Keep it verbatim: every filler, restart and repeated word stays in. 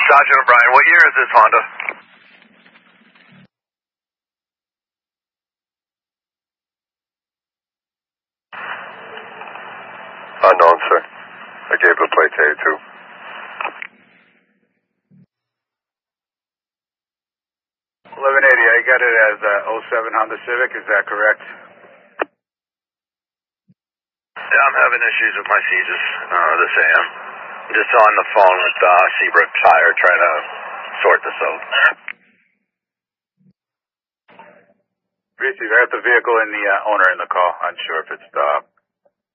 Sergeant O'Brien, what year is this Honda? Unknown, sir. I gave the plate to you, too. eleven eighty, I got it as a oh seven Honda Civic, is that correct? Yeah, I'm having issues with my seizures uh, this A M. I'm just on the phone with uh, Seabrook Tire trying to sort this out. Receive, I got the vehicle and the uh, owner in the call. Unsure if it's stopped.